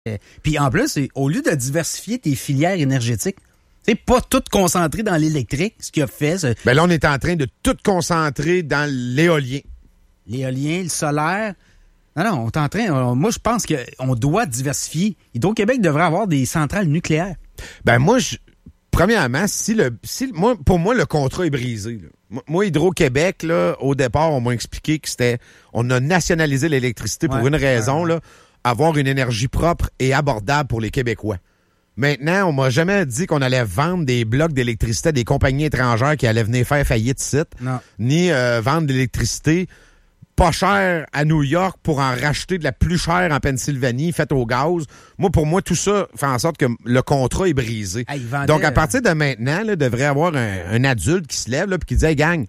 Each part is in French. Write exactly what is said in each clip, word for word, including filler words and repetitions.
Puis en plus, c'est, au lieu de diversifier tes filières énergétiques, c'est pas tout concentré dans l'électrique, ce qu'il a fait. C'est... Ben là, on est en train de tout concentrer dans l'éolien. L'éolien, le solaire. Non, non, on est en train... On, moi, je pense qu'on doit diversifier. Hydro-Québec devrait avoir des centrales nucléaires. Ben moi, je, premièrement, si le, si moi, pour moi, le contrat est brisé. Là. Moi, Hydro-Québec, là, au départ, on m'a expliqué que c'était... On a nationalisé l'électricité pour ouais, une raison, ouais. là, avoir une énergie propre et abordable pour les Québécois. Maintenant, on m'a jamais dit qu'on allait vendre des blocs d'électricité à des compagnies étrangères qui allaient venir faire faillite site, non. ni euh, vendre de l'électricité pas cher à New York pour en racheter de la plus chère en Pennsylvanie, faite au gaz. Moi, pour moi, tout ça fait en sorte que le contrat est brisé. Hey, vendait, Donc, à partir de maintenant, il devrait y avoir un, un adulte qui se lève et qui dit « Hey, gang,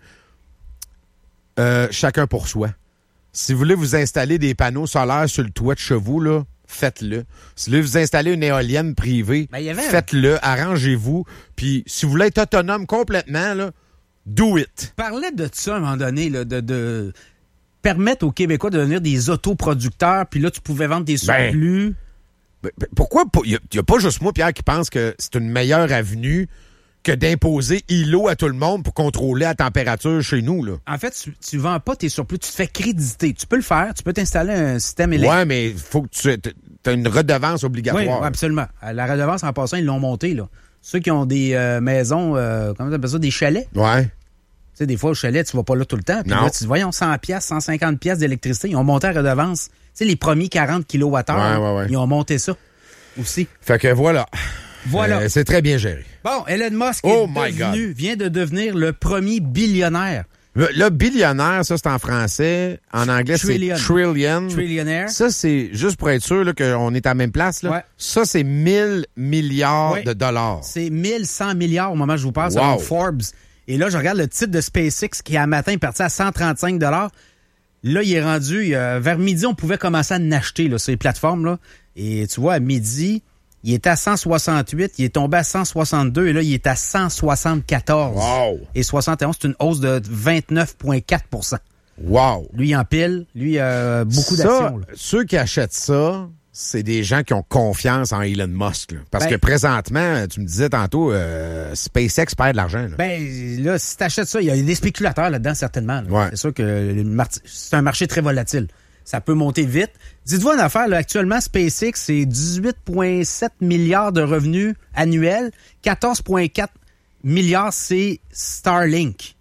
euh, chacun pour soi. Si vous voulez vous installer des panneaux solaires sur le toit de chez vous, là, faites-le. Si vous voulez vous installer une éolienne privée, ben, avait... faites-le, arrangez-vous. Puis, si vous voulez être autonome complètement, là, do it. Je parlais de ça à un moment donné, là, de... de... permettre aux Québécois de devenir des autoproducteurs, puis là, tu pouvais vendre des surplus. Ben, ben, pourquoi? Il n'y a, a pas juste moi, Pierre, qui pense que c'est une meilleure avenue que d'imposer I L O à tout le monde pour contrôler la température chez nous, là. En fait, tu ne vends pas tes surplus, tu te fais créditer. Tu peux le faire, tu peux t'installer un système électrique. Oui, mais il faut que tu aies une redevance obligatoire. Oui, absolument. La redevance, en passant, ils l'ont montée, là. Ceux qui ont des euh, maisons, euh, comment tu appelles ça, des chalets. Ouais. Tu sais, des fois, au chalet, tu vas pas là tout le temps. Puis là, tu dis, voyons, cent piastres, cent cinquante piastres d'électricité. Ils ont monté la redevance. Tu sais, les premiers quarante kilowattheures, ouais, ouais, ouais. ils ont monté ça aussi. Fait que voilà. Voilà. Euh, c'est très bien géré. Bon, Elon Musk oh est devenu, vient de devenir le premier billionnaire. Le, le billionnaire, ça, c'est en français. En anglais, Trillion. c'est trillion. Trillionnaire. Ça, c'est, juste pour être sûr là, qu'on est à la même place, là. Ouais. Ça, c'est mille milliards ouais. de dollars. C'est mille cent milliards au moment où je vous parle, selon wow. Forbes. Et là, je regarde le titre de SpaceX qui, à matin, est parti à cent trente-cinq dollars. Là, il est rendu, euh, vers midi, on pouvait commencer à en acheter là, sur les plateformes. Là. Et tu vois, à midi, il était à cent soixante-huit, il est tombé à cent soixante-deux et là, il est à cent soixante-quatorze. Wow. Et soixante et onze, c'est une hausse de vingt-neuf virgule quatre pour cent. Wow. Lui, il empile. Lui, euh, beaucoup ça, d'actions. Là. Ceux qui achètent ça, c'est des gens qui ont confiance en Elon Musk. Là. Parce ben, que présentement, tu me disais tantôt, euh, SpaceX perd de l'argent. Là. Ben là, si tu achètes ça, il y a des spéculateurs là-dedans, certainement. Là. Ouais. C'est sûr que le mar- c'est un marché très volatile. Ça peut monter vite. Dites-vous une affaire, là, actuellement, SpaceX, c'est dix-huit virgule sept milliards de revenus annuels. quatorze virgule quatre milliards, c'est Starlink.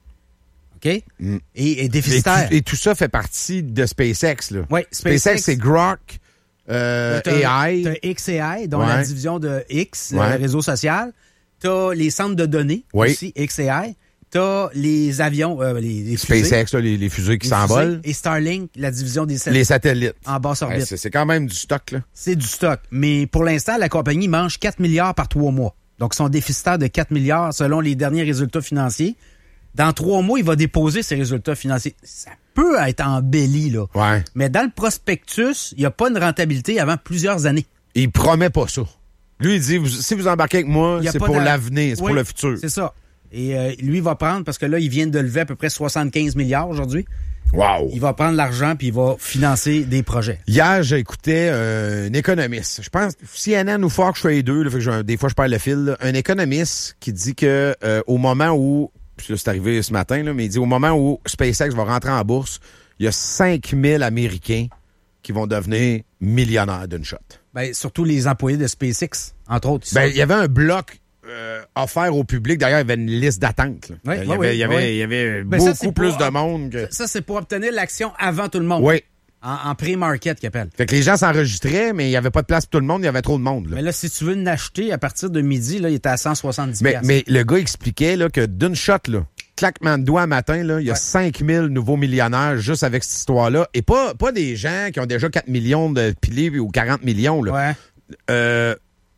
OK? Mm. Et, et déficitaire. Et tout, et tout ça fait partie de SpaceX. Là. Oui, SpaceX, SpaceX, c'est Grok. Euh, A I. T'as X A I, dont ouais. la division de X, ouais. le réseau social. T'as les centres de données oui. aussi, X A I. T'as les avions, euh, les, les fusées. SpaceX, là, les, les fusées qui les s'envolent. Fusées. Et Starlink, la division des satellites. Les satellites. En basse orbite. Ouais, c'est, c'est quand même du stock, là. C'est du stock. Mais pour l'instant, la compagnie mange quatre milliards par trois mois. Donc, son déficitaire de quatre milliards selon les derniers résultats financiers. Dans trois mois, il va déposer ses résultats financiers. Ça peut être embelli, là. Ouais. Mais dans le prospectus, il n'y a pas une rentabilité avant plusieurs années. Il promet pas ça. Lui, il dit, vous, si vous embarquez avec moi, c'est pour de... l'avenir, c'est oui, pour le futur. C'est ça. Et euh, lui, il va prendre, parce que là, il vient de lever à peu près soixante-quinze milliards aujourd'hui. Wow. Il va prendre l'argent puis il va financer des projets. Hier, j'écoutais euh, un économiste. Je pense, C N N ou Fox, je fais les deux, là, fait que je, des fois, je perds le fil. Là. Un économiste qui dit que euh, au moment où, puis là, c'est arrivé ce matin, là, mais il dit au moment où SpaceX va rentrer en bourse, il y a cinq mille Américains qui vont devenir millionnaires d'une shot. Ben, surtout les employés de SpaceX, entre autres. Ben, il y avait un bloc euh, offert au public. D'ailleurs, il y avait une liste d'attente. Là. Oui, il y oui, avait, oui, il y avait, oui. il y avait ben, beaucoup ça, plus pour, de monde. Que... Ça, c'est pour obtenir l'action avant tout le monde. Oui. En, en pré-market, qu'ils appellent. Fait que les gens s'enregistraient, mais il n'y avait pas de place pour tout le monde. Il y avait trop de monde. Là. Mais là, si tu veux l'acheter à partir de midi, là, il était à cent soixante-dix mais, mais le gars expliquait là, que d'une shot, là, claquement de doigts matin, là, il y a ouais. cinq mille nouveaux millionnaires juste avec cette histoire-là. Et pas, pas des gens qui ont déjà quatre millions de pilés ou quarante millions. Là. Ouais. Euh,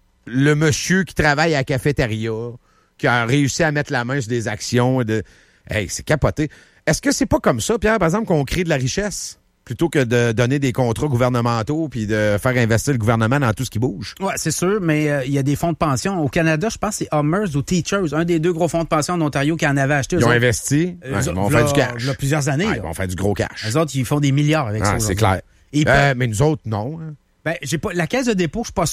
le monsieur qui travaille à la cafétéria, qui a réussi à mettre la main sur des actions. De... Hey, c'est capoté. Est-ce que c'est pas comme ça, Pierre, par exemple, qu'on crée de la richesse plutôt que de donner des contrats gouvernementaux puis de faire investir le gouvernement dans tout ce qui bouge? Oui, c'est sûr, mais il euh, y a des fonds de pension. Au Canada, je pense que c'est Hummers ou Teachers, un des deux gros fonds de pension en Ontario qui en avait acheté. Ils ont autres, investi, euh, ouais, ils vont faire du cash. Il y a plusieurs années. Ouais, ils vont faire du gros cash. Les autres, ils font des milliards avec ah, ça. C'est clair. Et euh, mais nous autres, non. Hein. Ben, j'ai pas, la caisse de dépôt, je suis pas